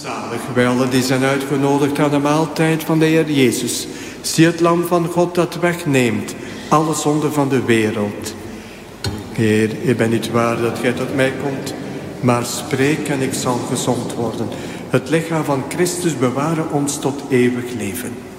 Zalig wij allen die zijn uitgenodigd aan de maaltijd van de Heer Jezus. Zie het lam van God dat wegneemt alle zonde van de wereld. Heer, ik ben niet waar dat gij tot mij komt, maar spreek en ik zal gezond worden. Het lichaam van Christus bewaren ons tot eeuwig leven.